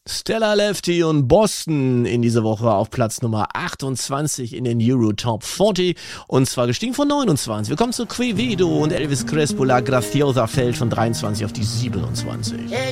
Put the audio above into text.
Stella Lefty und Boston in dieser Woche auf Platz Nummer 28 in den Euro Top 40 und zwar gestiegen von 29. Wir kommen zu Quevedo und Elvis Crespo, La Graciosa fällt von 23 auf die 27.